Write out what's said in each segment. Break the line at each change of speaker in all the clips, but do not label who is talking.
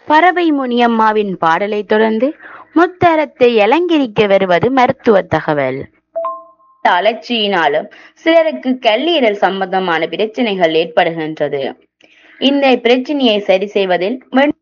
பறவை முனியம்மாவின் பாடலை தொடர்ந்து முத்தரத்தை அலங்கரிக்க வருவது மருத்துவ தகவல். அலர்ச்சியினாலும் சிலருக்கு கல்லீரல் சம்பந்தமான பிரச்சனைகள் ஏற்படுகின்றது. இந்த பிரச்சனையை சரி செய்வதில்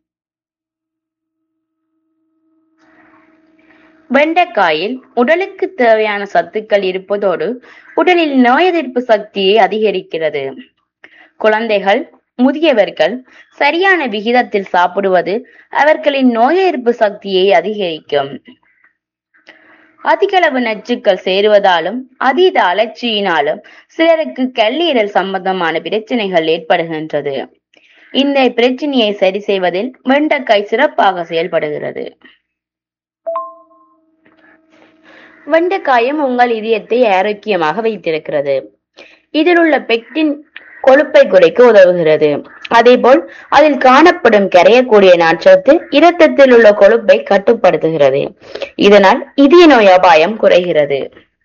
வெண்டைக்காயில் உடலுக்கு தேவையான சத்துக்கள் இருப்பதோடு உடலில் நோய் எதிர்ப்பு சக்தியை அதிகரிக்கிறது. குழந்தைகள், முதியவர்கள் சரியான விகிதத்தில் சாப்பிடுவது அவர்களின் நோய் எதிர்ப்பு சக்தியை அதிகரிக்கும். அதிகளவு நச்சுக்கள் சேருவதாலும் அதீத அலர்ச்சியினாலும் சிலருக்கு கல்லீரல் சம்பந்தமான பிரச்சனைகள் ஏற்படுகின்றது. இந்த பிரச்சனையை சரி செய்வதில் வெண்டைக்காய் சிறப்பாக செயல்படுகிறது. வெண்டைக்காயம் உங்கள் இதயத்தை ஆரோக்கியமாக வைத்திருக்கிறது. இதில் உள்ள பெக்டின் கொழுப்பை குறைக்க உதவுகிறது. அதேபோல் அதில் காணப்படும் கரையக்கூடிய நார்ச்சத்து இரத்தத்தில் உள்ள கொழுப்பை கட்டுப்படுத்துகிறது. இதனால் இதய நோய் அபாயம் குறைகிறது.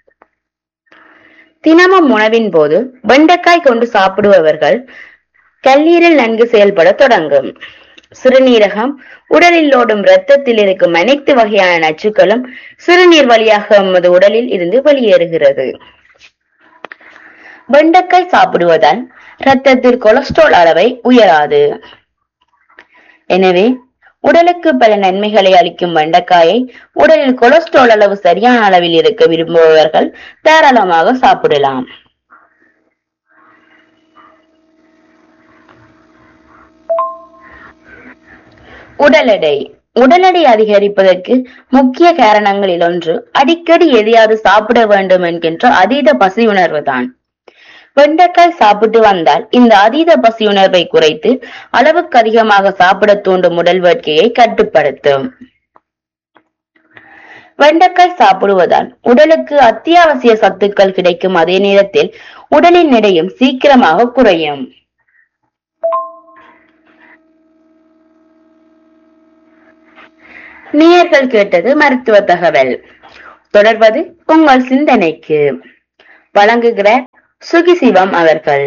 தினமும் உணவின் போது வெண்டைக்காய் கொண்டு சாப்பிடுபவர்கள் கல்லீரல் நன்கு செயல்பட தொடங்கும். சிறுநீரகம் உடலில் ஓடும் இரத்தத்தில் இருக்கும் அனைத்து வகையான நச்சுக்களும் சிறுநீர் வழியாக நமது உடலில் இருந்து வெளியேறுகிறது. வெண்டைக்காய் சாப்பிடுவதால் இரத்தத்தில் கொலஸ்ட்ரால் அளவை உயராது. எனவே உடலுக்கு பல நன்மைகளை அளிக்கும் வெண்டைக்காயை உடலில் கொலஸ்ட்ரால் அளவு சரியான அளவில் இருக்க விரும்புபவர்கள் தாராளமாக சாப்பிடலாம். உடல் எடை அதிகரிப்பதற்கு முக்கிய காரணங்களில் ஒன்று அடிக்கடி எதையாவது சாப்பிட வேண்டும் என்கின்ற அதீத பசி உணர்வு தான். வெண்டைக்காய் சாப்பிட்டு வந்தால் இந்த அதீத பசி உணர்வை குறைத்து அளவுக்கு அதிகமாக சாப்பிட தூண்டும் உடல் வேட்கையை கட்டுப்படுத்தும். வெண்டைக்காய் சாப்பிடுவதால் உடலுக்கு அத்தியாவசிய சத்துக்கள் கிடைக்கும். அதே நேரத்தில் உடலின் எடையும் சீக்கிரமாக குறையும். நேயர்கள் கேட்டது மருத்துவ தகவல். தொடர்வது உங்கள் சிந்தனைக்கு. வழங்குகிறார் சுகிசிவம் அவர்கள்.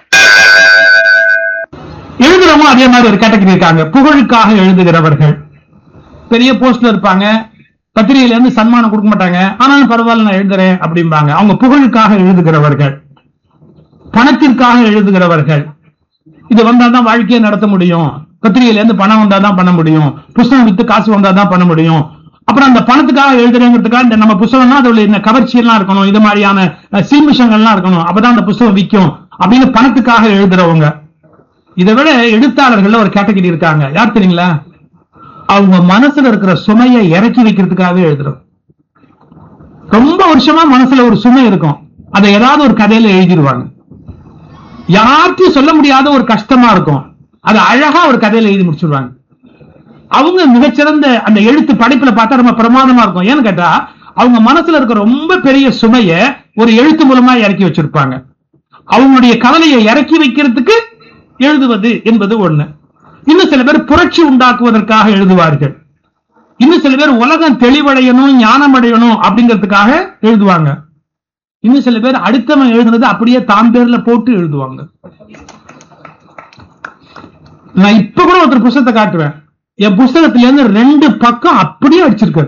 எழுதுறவங்க அதே மாதிரி ஒரு கேட்டகரி இருக்காங்க. புகழுக்காக எழுதுகிறவர்கள். பெரிய போஸ்ட்ல இருப்பாங்க, பத்திரிகையில இருந்து சன்மானம் கொடுக்க மாட்டாங்க, ஆனாலும் பரவாயில்ல நான் எழுதுறேன் அப்படிம்பாங்க. அவங்க புகழுக்காக எழுதுகிறவர்கள். பணத்திற்காக எழுதுகிறவர்கள். இது வந்தாதான் வாழ்க்கையை நடத்த முடியும், பத்திரிகையில இருந்து பணம் வந்தாதான் பண்ண முடியும், புத்தகம் வித்து காசு வந்தாதான் பண்ண முடியும், அப்புறம் அந்த பணத்துக்காக எழுதுறேங்கிறதுக்காக நம்ம புத்தகம்னா அதுல என்ன கவர்ச்சி எல்லாம் இருக்கணும், இது மாதிரியான சீமிஷங்கள்லாம் இருக்கணும், அப்பதான் அந்த புத்தகம் விற்கும் அப்படின்னு பணத்துக்காக எழுதுறவங்க. இதை விட எழுத்தாளர்கள் ஒரு கேட்டகரி இருக்காங்க. யார் தெரியுங்களா? அவங்க மனசுல இருக்கிற சுமையை இறக்கி வைக்கிறதுக்காக எழுதுறோம். ரொம்ப வருஷமா மனசுல ஒரு சுமை இருக்கும், அதை ஏதாவது ஒரு கதையில எழுதிடுவாங்க. யாருக்கும் சொல்ல முடியாத ஒரு கஷ்டமா இருக்கும், அது அழகா ஒரு கதையில எழுதி முடிச்சிருவாங்க. அவங்க மிகச்சிறந்த அந்த எழுத்து படைப்புல பார்த்தா ரொம்ப பிரமாதமா இருக்கும். ஏன்னு கேட்டா அவங்க மனசுல இருக்கிற ரொம்ப பெரிய சுமைய ஒரு எழுத்து மூலமா இறக்கி வச்சிருப்பாங்க. அவங்களுடைய கவலையை இறக்கி வைக்கிறதுக்கு எழுதுவது என்பது ஒண்ணு. இன்னும் சில பேர் புரட்சி உண்டாக்குவதற்காக எழுதுவார்கள். இன்னும் சில பேர் உலகம் தெளிவடையணும், ஞானம் அடையணும் அப்படிங்கிறதுக்காக எழுதுவாங்க. இன்னும் சில பேர் அடுத்தவன் எழுதுனது அப்படியே தான் பேர்ல போட்டு எழுதுவாங்க. நான் இப்ப கூட ஒருத்தர் புத்தகத்தை காட்டுவேன். என் புத்தகத்துல இருந்து 2 பக்கம் அப்படியே அடிச்சிருக்காரு.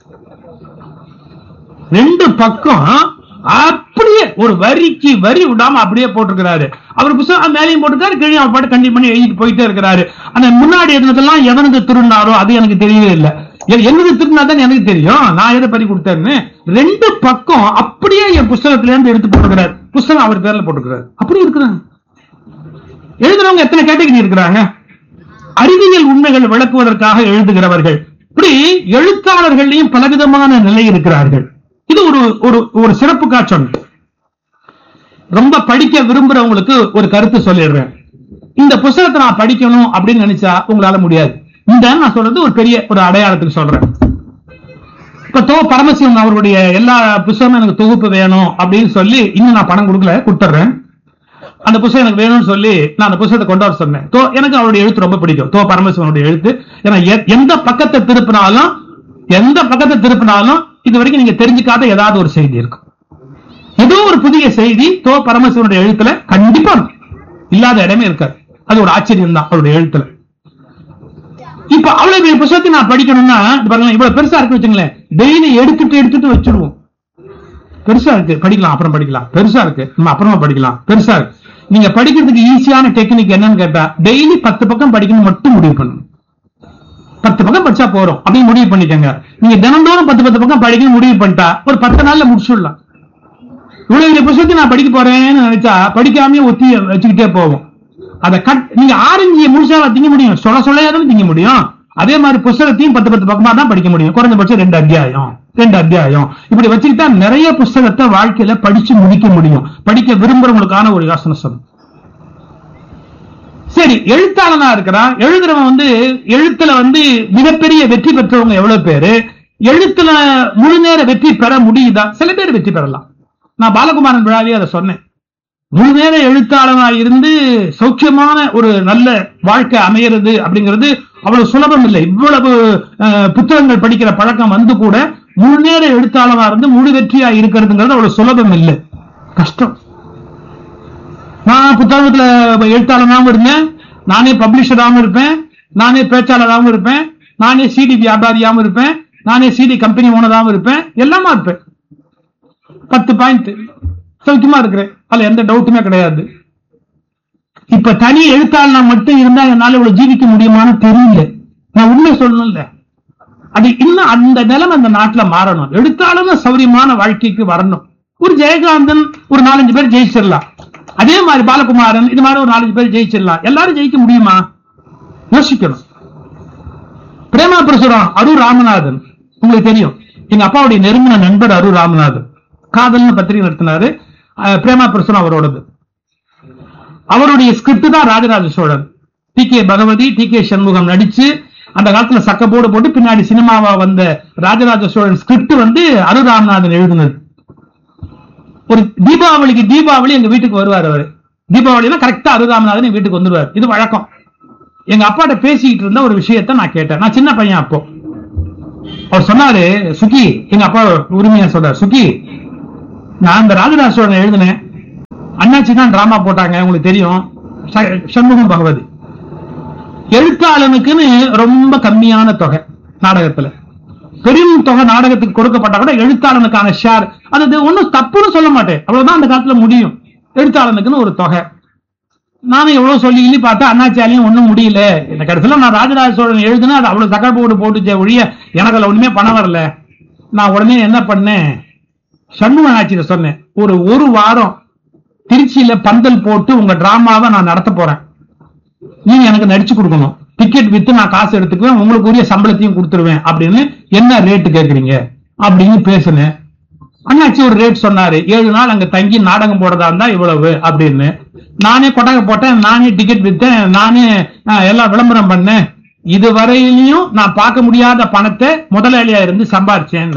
2 பக்கம் அப்படியே ஒரு வரிக்கு வரி விடாம அப்படியே போட்டிருக்கிறாரு. அவர் புத்தகம் மேலையும் போட்டிருக்காரு, கீழே அவர் பாட்டு கண்டிப்பா பண்ணி எழுதிட்டு போயிட்டே இருக்கிறாரு. அந்த முன்னாடி இருந்ததெல்லாம் எவனுக்கு திருநாரோ அது எனக்கு தெரியவே இல்லை. என்னது திருநாதான் எனக்கு தெரியும், நான் எதை பறி கொடுத்தேன்னு. 2 பக்கம் அப்படியே என் புத்தகத்துல இருந்து எடுத்து போட்டுக்கிறார். புத்தகம் அவர் பேர்ல போட்டுக்கிறார். அப்படி இருக்கிறாங்க எழுதுறவங்க. எத்தனை கேட்டகரி இருக்கிறாங்க? அறிவியல் உண்மைகள் விளக்குவதற்காக எழுதுகிறவர்கள். இப்படி எழுத்தாளர்களையும் பலவிதமான நிலை இருக்கிறார்கள். இது ஒரு சிறப்பு காட்சி. ரொம்ப படிக்க விரும்புறவங்களுக்கு ஒரு கருத்து சொல்லிடுறேன். இந்த புத்தகத்தை நான் படிக்கணும் அப்படின்னு நினைச்சா உங்களால முடியாது. இந்த நான் சொல்றது ஒரு பெரிய ஒரு அடையாளத்துக்கு சொல்றேன். இப்ப பரமசிவம் அவருடைய எல்லா புத்தகமும் எனக்கு தொகுப்பு வேணும் அப்படின்னு சொல்லி இன்னும் நான் பணம் கொடுக்கல, கொடுத்துறேன். அந்த புத்தகம் எனக்கு வேணும்னு சொல்லி நான் அந்த புத்தகத்தை கொண்டு வர சொன்னேன். எனக்கு அவருடைய எழுத்து ரொம்ப பிடிக்கும். பரமசிவனுடைய எழுத்து. ஏன்னா எந்த பக்கத்தை திருப்பினாலும் இது வரைக்கும் நீங்க தெரிஞ்சுக்காத ஏதாவது ஒரு செய்தி இருக்கும். ஏதோ ஒரு புதிய செய்தி பரமசிவனுடைய எழுத்துல கண்டிப்பா இல்லாத இடமே இருக்காது. அது ஒரு ஆச்சரியம் தான் அவருடைய எழுத்துல. இப்ப அவ்வளவு பெரிய புத்தகத்தை நான் படிக்கணும்னா பாருங்க, இவ்வளவு பெருசா இருக்கு வச்சுங்களேன், டெய்லி எடுத்துட்டு வச்சிருவோம். பெருசா இருக்கு, படிக்கலாம், அப்புறம் படிக்கலாம். பெருசா இருக்கு, நம்ம அப்புறமா படிக்கலாம். பெருசா இருக்கு. நீங்க படிக்கிறதுக்கு ஈஸியான டெக்னிக் என்னன்னு கேட்டா, டெய்லி 10 பக்கம் படிக்கணும் மட்டும் முடிவு பண்ணுங்க. 10 பக்கம் படிச்சா போறோம் அப்படின்னு முடிவு பண்ணிக்கங்க. நீங்க தினந்தோறும் 10 பக்கம் படிக்கணும் முடிவு பண்ணிட்டா ஒரு 10 நாள்ல முடிச்சுடலாம். இவ்வளவு புத்தகத்தை நான் படிக்க போறேன்னு நினைச்சா படிக்காமயே ஒத்தி வச்சுக்கிட்டே போவோம். அதை நீங்க ஆரஞ்சியை முழுசாவா திங்க முடியும்? சொல்லையாதான் திங்க முடியும். அதே மாதிரி புத்தகத்தையும் 10 பக்கமா தான் படிக்க முடியும். குறைந்தபட்சம் 2 அத்தியாயம் இப்படி வச்சுக்கிட்டா நிறைய புத்தகத்தை வாழ்க்கையில படிச்சு முடிக்க முடியும். படிக்க விரும்புறவங்களுக்கான ஒரு யோசனை சொல்லும். சரி, எழுத்தாளனா இருக்கிறான், எழுதுறவன் எழுத்துல மிகப்பெரிய வெற்றி பெற்றவங்க எவ்வளவு பேரு? எழுத்துல முழு நேர வெற்றி பெற முடியுதா? சில பேர் வெற்றி பெறலாம். நான் பாலகுமாரன் விழாவே அதை சொன்னேன். முழு நேர எழுத்தாளனா இருந்து சௌக்கியமான ஒரு நல்ல வாழ்க்கை அமைகிறது அப்படிங்கிறது அவ்வளவு சுலபம் இல்லை. இவ்வளவு புத்தகங்கள் படிக்கிற பழக்கம் கூட முழு நேர எழுத்தாளனா இருந்து முழு வெற்றியா இருக்கிறதுங்கிறது அவ்வளவு சுலபம் இல்லை, கஷ்டம். நான் புத்தகத்துல எழுத்தாளனாகவும் இருந்தேன், நானே பப்ளிஷராகவும் இருப்பேன், நானே பேச்சாளராகவும் இருப்பேன், நானே சிடி வியாபாரியாகவும் இருப்பேன், நானே சிடி கம்பெனி ஓனராகவும் இருப்பேன், எல்லாமா இருப்பேன். 10 பாயிண்ட் சௌக்கியமா இருக்கிறேன், அதுல எந்த டவுட்டுமே கிடையாது. இப்ப தனி எழுத்தாளனா மட்டும் இருந்தா என்னால இவ்வளவு ஜீவிக்க முடியுமான்னு தெரியல. நான் உண்மை சொல்லணும்ல, அது இன்னும் அந்த நிலைமை அந்த நாட்டுல மாறணும். எழுத்தாளர் சௌரியமான வாழ்க்கைக்கு வரணும். ஒரு ஜெயகாந்தன் ஒரு 4-5 பேர் ஜெயிச்சிடலாம். அதே மாதிரி பாலகுமாரன் இது மாதிரி ஒரு 4-5 பேர் ஜெயிச்சிடலாம். எல்லாரும் ஜெயிக்க முடியுமா? யோசிக்கணும். பிரேமா பிரசுரம் அரூர் ராமநாதன் உங்களுக்கு தெரியும், எங்க அப்பாவுடைய நெருங்கின நண்பர் அரூர் ராமநாதன். காதல்னு பத்திரிகை நடத்தினாரு. பிரேமா பிரசுரம் அவரோடது. அவருடைய ஸ்கிரிப்ட் தான் ராஜராஜ சோழன். டி.கே. பகவதி, டி.கே. சண்முகம் நடிச்சு அந்த காலத்துல சக்கப்போடு போட்டு பின்னாடி சினிமாவா வந்த ராஜராஜ சோழன் ஸ்கிரிப்ட் அரூர் ராமநாதன் எழுதினது. ஒரு தீபாவளி எங்க வீட்டுக்கு வருவார். அவரு தீபாவளினா கரெக்டா அரூர் ராமநாதன் வீட்டுக்கு வந்துருவார். இது வழக்கம். எங்க அப்பாட்ட பேசிக்கிட்டு இருந்த ஒரு விஷயத்த நான் கேட்டேன். நான் சின்ன பையன் அப்போ. அவர் சொன்னாரு, சுகி, எங்க அப்பா உரிமையா சொல்றாரு, சுகி, நான் இந்த ராஜராஜ சோழன் எழுதினேன், அண்ணாச்சி தான் டிராமா போட்டாங்க, உங்களுக்கு தெரியும், சண்முகம் பகவதி. எழுத்தாளனுக்குன்னு ரொம்ப கம்மியான தொகை நாடகத்துல, பெரும் தொகை நாடகத்துக்கு கொடுக்கப்பட்டா கூட எழுத்தாளனுக்கான ஷேர், அது ஒன்னும் தப்புன்னு சொல்ல மாட்டேன், அவ்வளவுதான் அந்த காலத்துல முடியும். எழுத்தாளனுக்குன்னு ஒரு தொகை. நானும் எவ்வளவு சொல்லி பார்த்தா அண்ணாச்சியாலையும் ஒண்ணும் முடியல. இந்த கடைசியில நான் ராஜராஜ சோழன் எழுதுனா அது அவ்வளவு தகவல் போட்டுச்சே ஒழிய எனக்கு அதுல ஒண்ணுமே பணம் வரல. நான் உடனே என்ன பண்ணேன், சண்முக ஆட்சியில சொன்னேன், ஒரு வாரம் திருச்சியில பந்தல் போட்டு உங்க டிராமாவை நான் நடத்த போறேன், நீங்க எனக்கு நடிச்சு கொடுக்கணும், டிக்கெட் வித்து நான் காசு எடுத்துக்குவேன், உங்களுக்கு உரிய சம்பளத்தையும் கொடுத்துருவேன் அப்படின்னு. என்ன ரேட்டு கேட்கறீங்க அப்படின்னு பேசுனேன். அண்ணாச்சி ஒரு ரேட் சொன்னாரு. 7 நாள் அங்க தங்கி நாடகம் போடுறதா இருந்தா இவ்வளவு அப்படின்னு. நானே கொட்டகை போட்டேன், நானே டிக்கெட் வித்தேன், நானே எல்லாம் விளம்பரம் பண்ணேன். இதுவரையிலையும் நான் பார்க்க முடியாத பணத்தை முதலாளியா இருந்து சம்பாதிச்சேன்.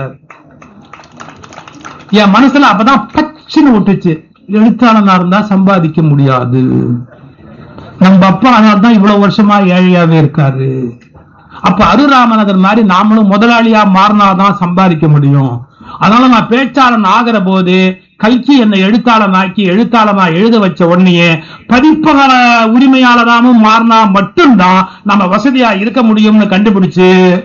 என் மனசுல அப்பதான் பச்சுன்னு விட்டுச்சு, எழுத்தாளனா இருந்தா சம்பாதிக்க முடியாது, நம்ம அப்பா தான் இவ்வளவு வருஷமா ஏழையாவே இருக்காரு. அப்ப அரூர் ராமநாதன் மாதிரி நாமளும் முதலாளியா மாறினாதான் சம்பாதிக்க முடியும். அதனால நான் பேச்சாளன் ஆகிற போது கல்கி என்னை எழுத்தாளனா எழுத வச்ச உடனே பதிப்பக உரிமையாளராகவும் மாறினா மட்டும்தான் நம்ம வசதியா இருக்க முடியும்னு கண்டுபிடிச்சு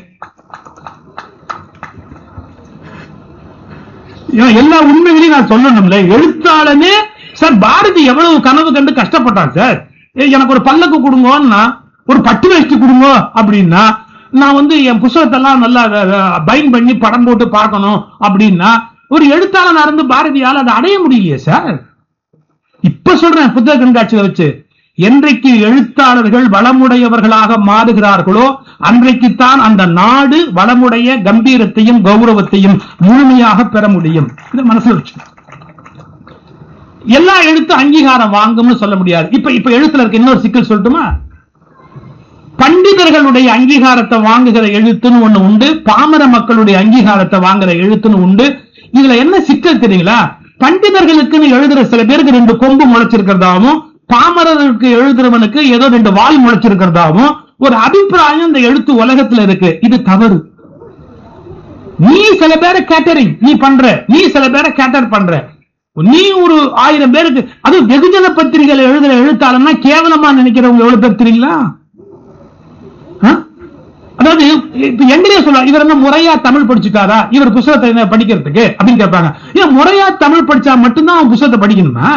எல்லா உண்மைகளையும் நான் சொல்லணும்ல. எழுத்தாளனே சார் பாரதி எவ்வளவு கனவு கண்டு கஷ்டப்பட்டான் சார். எனக்கு ஒரு பல்லக்கு கொடுங்கன்னா, ஒரு பட்டு வேஷ்டி கொடுங்க அப்படின்னா, நான் என் புத்தகத்தெல்லாம் நல்லா பைண்ட் பண்ணி படம் போட்டு பார்க்கணும் அப்படின்னா, ஒரு எழுத்தாளனா இருந்து பாரதியால் அதை அடைய முடியலையே சார். இப்ப சொல்றேன், புத்தக கண்காட்சியை வச்சு, என்றைக்கு எழுத்தாளர்கள் வளமுடையவர்களாக மாறுகிறார்களோ அன்றைக்குத்தான் அந்த நாடு வளமுடைய கம்பீரத்தையும் கௌரவத்தையும் முழுமையாக பெற முடியும். இதை மனசுல வச்சு, எல்லா எழுத்து அங்கீகாரம் வாங்கும்னு சொல்ல முடியாது. இப்ப எழுத்துல இருக்க இன்னொரு சிக்கல் சொல்லட்டுமா? பண்டிதர்களுடைய அங்கீகாரத்தை வாங்குகிற எழுத்துன்னு ஒண்ணு உண்டு, பாமர மக்களுடைய அங்கீகாரத்தை வாங்குற எழுத்துன்னு உண்டு. இதுல என்ன சிக்கல் தெரியுங்களா? பண்டிதர்களுக்குன்னு எழுதுற சில பேருக்கு 2 கொம்பு முளைச்சிருக்கிறதாவும், பாமரருக்கு எழுதுறவனுக்கு ஏதோ 2 வால் முளைச்சிருக்கிறதாவும் ஒரு அபிப்பிராயம் இந்த எழுத்து உலகத்துல இருக்கு. இது தவறு. நீ சில பேரை கேட்டரிங் நீ பண்ற, நீ சில பேரை கேட்டர் பண்ற, நீ ஒரு 1000 பேருக்கு, அது வெகுஜன பத்திரிகைகள் எழுதுற எழுத்தாளர்னா கேவலமா நினைக்கிறவங்க எவ்வளவு பேர் தெரியுங்களா? எங்களையே சொல்ல இவர் என்ன முறையா தமிழ் படிச்சுட்டாரா, இவர் புத்தகத்தை படிக்கிறதுக்கு அப்படின்னு கேட்பாங்க. ஏன் முறையா தமிழ் படிச்சா மட்டும்தான் அவன் புத்தகத்தை படிக்கணுமா?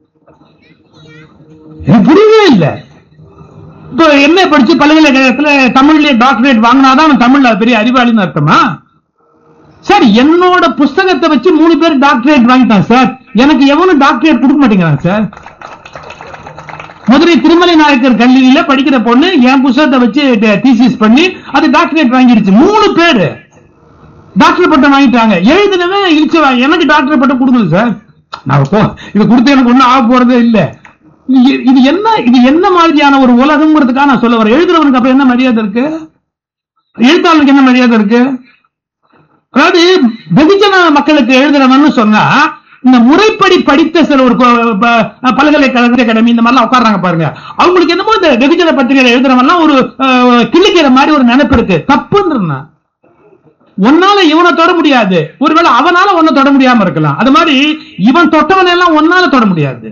எனக்கு புரியவே இல்லை. இப்போ என்ன படிச்சு பல்கலைக்கழகத்துல தமிழ்ல டாக்டரேட் வாங்கினாதான் அவன் தமிழ்ல பெரிய அறிவாளின்னு அர்த்தமா? சார், என்னோட புஸ்தகத்தை வச்சு 3 பேர் டாக்டரேட் வாங்கிட்டான் சார். எனக்கு எவனும் டாக்டரேட் கொடுக்க மாட்டேங்கிறான் சார். மதுரை திருமலை நாயக்கர் கல்லூரியில படிக்கிற பொண்ணு என் புத்தகத்தை வச்சு தீசிஸ் பண்ணி அது டாக்டரேட் வாங்கிடுச்சு. 3 பேர் டாக்டர் பட்டம் வாங்கிட்டாங்க. எழுதினவன் இழிச்சவா, எனக்கு டாக்டர் பட்டம் கொடுக்கல சார். நான் இது கொடுத்து எனக்கு ஒன்னும் ஆக போறதே இல்லை. இது என்ன மாதிரியான ஒரு உலகம்ங்கிறதுக்காக நான் சொல்ல வரேன். எழுதுறவனுக்கு அப்புறம் என்ன மரியாதை இருக்கு? எழுத்தாளனுக்கு என்ன மரியாதை இருக்கு? அதாவது வெகுஜன மக்களுக்கு எழுதுறவன்னு சொன்னா, இந்த முறைப்படி படித்த சில ஒரு பல்கலைக்கழக அகாடமி இந்த மாதிரிலாம் உட்கார்றாங்க பாருங்க, அவங்களுக்கு என்னமோ இந்த வெகுஜன பத்திரிகை எழுதுறவெல்லாம் ஒரு கிள்ளிக்கிற மாதிரி ஒரு நினைப்பு இருக்கு. தப்புன்னு ஒன்னால இவனை தொட முடியாது, ஒருவேளை அவனால ஒன்ன தொட முடியாம இருக்கலாம். அது மாதிரி இவன் தொட்டவனை எல்லாம் ஒன்னால தொட முடியாது.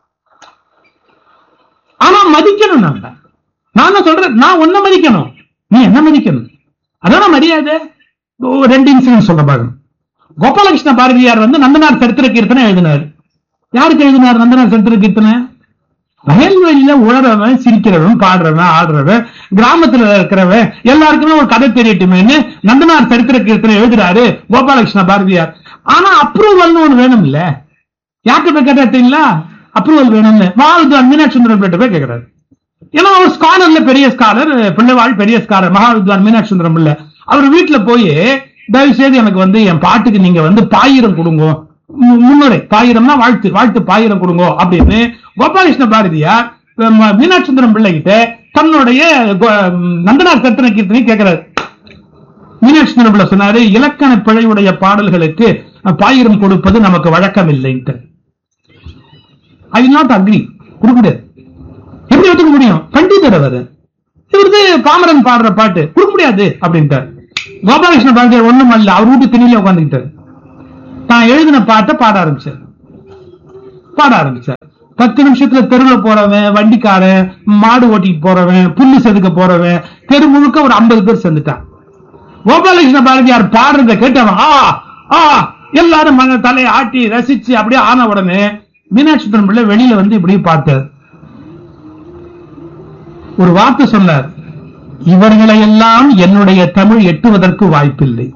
ஆனா மதிக்கணும். நான் சொல்றேன், நான் ஒன்ன மதிக்கணும், நீ என்ன மதிக்கணும், அதான் மரியாதை. 2 இன்சிடென்ட் சொல்ல பாருங்க. கோபாலகிருஷ்ண பாரதியார் நந்தனார் சரித்திர கீர்த்தனை எழுதினார். யாருக்கு எழுதினார் நந்தனார் சரித்திர கீர்த்தனை? வயல்வெளியில உழறவன், சிரிக்கிறவன், பாடுறவன், ஆடுறவன், கிராமத்துல இருக்கிறவன் எல்லாருக்குமே ஒரு கதை தெரியட்டுமேன்னு நந்தனார் சரித்திர கீர்த்தனை எழுதுறாரு கோபாலகிருஷ்ண பாரதியார். ஆனா அப்ரூவல் ஒண்ணு வேணும் இல்ல? யார்கிட்ட போய் கேட்டீங்களா? அப்ரூவல் வேணும்னு மகாவித்வான் மீனாட்சி சுந்தரம் பிள்ளை போய் கேட்கிறாரு. ஏன்னா அவர் ஸ்காலர்ல பெரிய ஸ்காலர், பிள்ளைவாள் பெரிய ஸ்காலர் மகாவித்வான் மீனாட்சி சுந்தரம் பிள்ளை. அவர் வீட்டுல போய் தயவு செய்து எனக்கு என் பாட்டுக்கு நீங்க பாயிரம் கொடுங்க, முன்னுரை பாயிரம்னா வாழ்த்து, வாழ்த்து பாயிரம் கொடுங்க அப்படின்னு கோபாலகிருஷ்ண பாரதியார் மீனாட்சி சுந்தரம் பிள்ளை கிட்ட தன்னுடைய நந்தனார் சரித்திர கீர்த்தனை கேட்கிறார். மீனாட்சி சுந்தரம் பிள்ளை சொன்னாரு, இலக்கண பிழையுடைய பாடல்களுக்கு பாயிரம் கொடுப்பது நமக்கு வழக்கம் இல்லைன்ட்டு. I will not agri. கொடுக்க எப்படி ஒத்துக்க முடியும்? பண்டிதர் அவர், இவருக்கு பாமரன் பாடுற பாட்டு கொடுக்க முடியாது அப்படின்ட்டார். கோபாலகிருஷ்ண பாரதியார் ஒண்ணும் அல்ல, அவர் வீட்டு திணில உட்காந்துக்கிட்டார். தான் எழுதின பாட்டை பாட ஆரம்பிச்சார். 10 நிமிஷத்துல தெருவில் போறவன், வண்டிக்காரன், மாடு ஓட்டிட்டு போறவன், புல்லு செதுக்க போறவன், தெரு முழுக்க ஒரு 50 பேர் சேர்ந்துட்டான். கோபாலகிருஷ்ண பாரதியார் பாடுறத கேட்டவன் எல்லாரும் தலையை ஆட்டி ரசிச்சு அப்படியே ஆன உடனே மீனாட்சி சுந்தரம் பிள்ளை வெளியில இப்படி பார்த்தார். ஒரு வார்த்தை சொன்னார், இவர்களை எல்லாம் என்னுடைய தமிழ் எட்டுவதற்கு வாய்ப்பில்லை.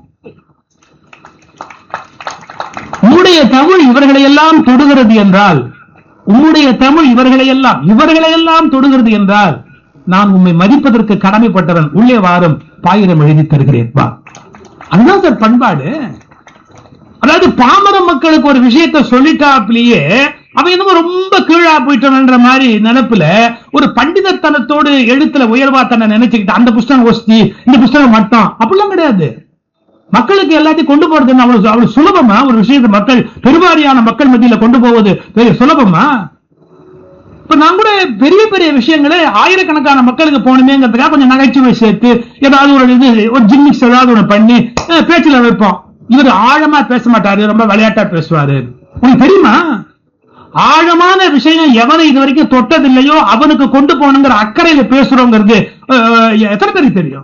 உம்முடைய தமிழ் இவர்களை எல்லாம் தொடுகிறது என்றால், உம்முடைய தமிழ் இவர்களை எல்லாம் தொடுகிறது என்றால், நான் உம்மை மதிப்பதற்கு கடமைப்பட்டவன். உள்ளே வாரும், பாயிரம் எழுதி தருகிறேன் வா. அதுதான் சார் பண்பாடு. அதாவது பாமர மக்களுக்கு ஒரு விஷயத்தை சொல்லிட்டாப்லயே அவன் என்னமோ ரொம்ப கீழா போயிட்டோன்ற மாதிரி நினைப்புல ஒரு பண்டிதத்தனத்தோடு எழுத்துல உயர்வா தன்னை நினைச்சுக்கிட்டு அந்த புஸ்தகம் ஒஸ்தி, இந்த புஸ்தகம் மட்டும் அப்படிலாம் கிடையாது. மக்களுக்கு எல்லாத்தையும் கொண்டு போறது அவ்வளவு சுலபமா? ஒரு விஷயத்தை மக்கள் பெருவாரியான மக்கள் மத்தியில கொண்டு போவது பெரிய சுலபமா? இப்ப நான் கூட பெரிய பெரிய விஷயங்களை ஆயிரக்கணக்கான மக்களுக்கு போகணுமேங்கிறதுக்காக கொஞ்சம் நகைச்சுவை சேர்த்து ஏதாவது ஒரு ஜிம்மிக்ஸ் ஏதாவது ஒண்ணு பண்ணி பேச்சுல வைப்போம். இவர் ஆழமா பேச மாட்டாரு, ரொம்ப விளையாட்டா பேசுவாரு. உங்களுக்கு தெரியுமா, ஆழமான விஷயம் எவனை இது வரைக்கும் தொட்டதில்லையோ அவனுக்கு கொண்டு போகணுங்கிற அக்கறையில பேசுறோங்கிறது எத்தனை பேருக்கு தெரியும்?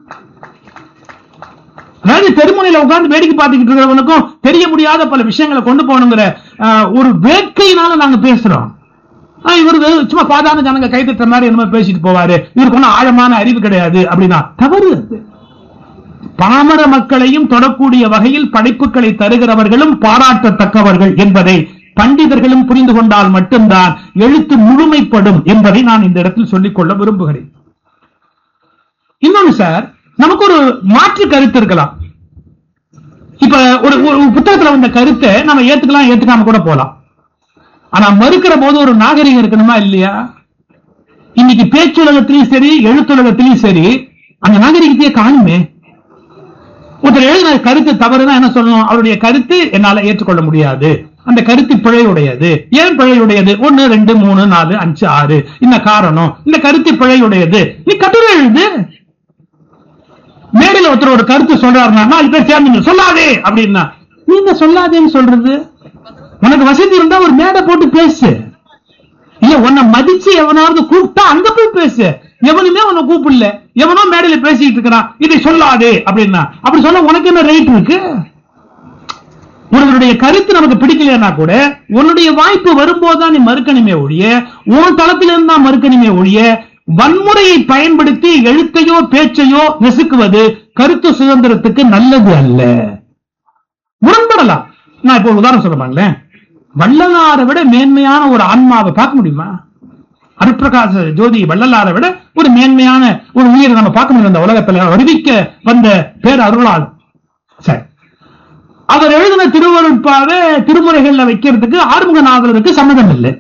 அதாவது தெருமுனையில உட்கார்ந்து வேடிக்கை பார்த்துக்கிட்டு இருக்கிறவனுக்கும் தெரிய முடியாத பல விஷயங்களை கொண்டு போகணுங்கிற ஒரு வேட்கையினால நாங்க பேசுறோம். இவருக்கு சும்மா சாதாரண ஜனங்க கைத்தட்ட மாதிரி என்னமோ பேசிட்டு போவாரு, இவருக்கு ஒன்னும் ஆழமான அறிவு கிடையாது அப்படின்னா தவறு. பாமர மக்களையும் தொடக்கூடிய வகையில் படைப்புகளை தருகிறவர்களும் பாராட்டத்தக்கவர்கள் என்பதை பண்டிதர்களும் புரிந்து கொண்டால் மட்டும்தான் எழுத்து முழுமைப்படும் என்பதை நான் இந்த இடத்தில் சொல்லிக் கொள்ள விரும்புகிறேன். இன்னொன்னு சார், நமக்கு ஒரு மாற்று கருத்து இருக்கலாம். இப்ப ஒரு புத்தகத்துல வந்த கருத்தை நம்ம ஏத்துக்கலாம், ஏத்துக்காம கூட போலாம். ஆனா மறுக்கிற போது ஒரு நாகரிகம் இருக்கணுமா இல்லையா? இன்னைக்கு பேச்சுலகத்திலையும் சரி, எழுத்துலகத்திலையும் சரி, அந்த நாகரிகத்தையே காணுமே. ஒருத்தர் எழுதின கருத்து தவறுதான் என்ன சொல்லணும்? அவருடைய கருத்து என்னால ஏற்றுக்கொள்ள முடியாது, அந்த கருத்து பிழையுடையது. ஏன் பிழையுடையது? 1 2 3 4 5 6 இந்த காரணம், இந்த கருத்து பிழையுடையது. நீ கட்டுரை எழுது. மேடையில் ஒருத்தர் ஒரு கருத்து சொல்றாருன்னா 4 பேர் சேர்ந்து சொல்லாதே அப்படின்னா, நீங்க சொல்லாதேன்னு சொல்றது உனக்கு வசதி இருந்தா ஒரு மேடை போட்டு பேசு, இல்ல உன்னை மதிச்சு எவனாவது கூப்பிட்டா அங்க போய் பேசு. எவனுமே உன்னை கூப்பிடல, எவனோ மேடையில பேசிட்டு இருக்கிறான் இதை சொல்லாதே அப்படின்னா, அப்படி சொல்ல உனக்கு என்ன ரைட் இருக்கு? உன்னுடைய கருத்து நமக்கு பிடிக்கலன்னா கூட உன்னுடைய வாய்ப்பு வரும்போதுதான் நீ மறுக்கணுமே ஒழிய, உன் தளத்திலிருந்து தான் மறுக்கணுமே ஒழிய, வன்முறையை பயன்படுத்தி எழுத்தையோ பேச்சையோ நெசுக்குவது கருத்து சுதந்திரத்துக்கு நல்லது அல்ல. முரண்படலாம். நான் இப்போ உதாரணம் சொல்றேன், வள்ளலாரை விட மேன்மையான ஒரு ஆன்மாவை பார்க்க முடியுமா? அருட்பிரகாச ஜோதி வள்ளலாரை விட ஒரு மேன்மையான ஒரு உயிரை நம்ம பார்க்க முடியும் இந்த உலகத்துல அறிவிக்க வந்த பேர் அருளால். சரி, அவர் எழுதின திருவருட்பாவை திருமுறைகள்ல வைக்கிறதுக்கு ஆறுமுக நாவலருக்கு சம்மதம் இல்லை.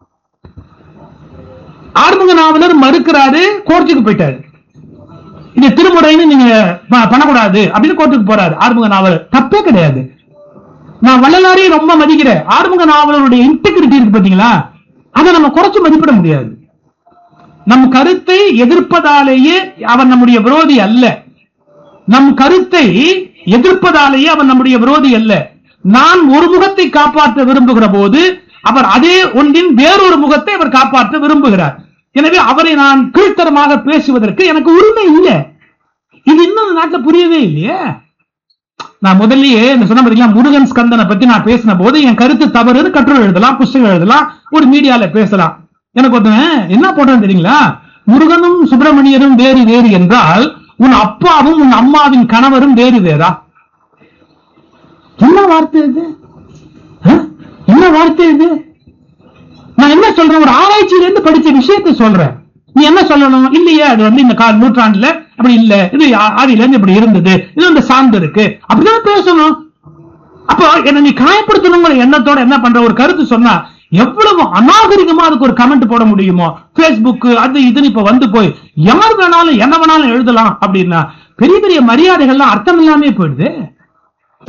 ஆறுமுக நாவலர் மறுக்கிறாரு, கோர்ட்டுக்கு போயிட்டாரு. இந்த திருமுறைன்னு நீங்க பண்ணக்கூடாது அப்படின்னு கோர்ட்டுக்கு போறாரு ஆறுமுக நாவலர். தப்பே கிடையாது. நான் வள்ளலாரையும் ரொம்ப மதிக்கிறேன். ஆறுமுக நாவலருடைய இன்டெகிரிட்டி இருக்கு பாத்தீங்களா, அதை நம்ம குறைச்சு மதிப்பிட முடியாது. நம் கருத்தை எதிர்ப்பதாலேயே அவன் நம்முடைய விரோதி அல்ல. நம் கருத்தை எதிர்ப்பதாலேயே அவன் நம்முடைய விரோதி அல்ல. நான் ஒரு முகத்தை காப்பாற்ற விரும்புகிற போது அவர் அதே ஒன்றின் வேறொரு முகத்தை அவர் காப்பாற்ற விரும்புகிறார். எனவே அவரை நான் கீழ்த்தரமாக பேசுவதற்கு எனக்கு உரிமை இல்லை. இது இன்னும் நாட்டில் புரியவே இல்லையே. நான் முதல்லயே சொன்ன பாத்தீங்களா, முருகன் ஸ்கந்தனை பத்தி நான் பேசின போது என் கருத்து தவறு, கட்டுரை எழுதலாம், புஸ்தகம் எழுதலாம், ஒரு மீடியால பேசலாம். எனக்கு ஒருத்தன் என்ன போட்டான் தெரியுங்களா, முருகனும் சுப்பிரமணியரும் வேறு வேறு என்றால் உன் அப்பாவும் உன் அம்மாவின் கணவரும் வேறு வேறா? என்ன வார்த்தை இது? என்ன வார்த்தை இது? நான் என்ன சொல்றேன், ஒரு ஆராய்ச்சியிலிருந்து படிச்ச விஷயத்தை சொல்றேன். நீ என்ன சொல்லணும்? இல்லையே அது இந்த நூற்றாண்டுல அப்படி இல்ல, இது ஆதியில இருந்து இப்படி இருந்தது, இது இந்த சார்ந்து இருக்கு, அப்படிதான் பேசணும். அப்போ என்ன நீ காயப்படுத்தணுங்கிற எண்ணத்தோட என்ன பண்ற, ஒரு கருத்து சொன்னா எவ்வளவு அநாகரிகமா அதுக்கு ஒரு கமெண்ட் போட முடியுமோ, பேஸ்புக் அது இதுன்னு இப்ப வந்து போய் யார் வேணாலும் என்ன வேணாலும் எழுதலாம் அப்படின்னா பெரிய பெரிய மரியாதைகள்லாம் அர்த்தம் இல்லாமே போயிடுது.